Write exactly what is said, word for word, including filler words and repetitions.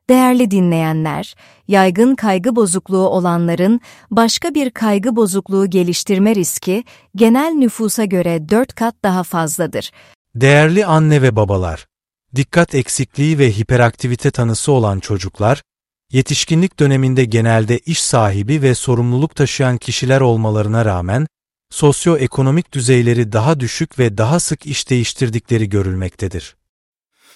Değerli dinleyenler, yaygın kaygı bozukluğu olanların başka bir kaygı bozukluğu geliştirme riski genel nüfusa göre dört kat daha fazladır. Değerli anne ve babalar, dikkat eksikliği ve hiperaktivite tanısı olan çocuklar, yetişkinlik döneminde genelde iş sahibi ve sorumluluk taşıyan kişiler olmalarına rağmen, sosyoekonomik düzeyleri daha düşük ve daha sık iş değiştirdikleri görülmektedir.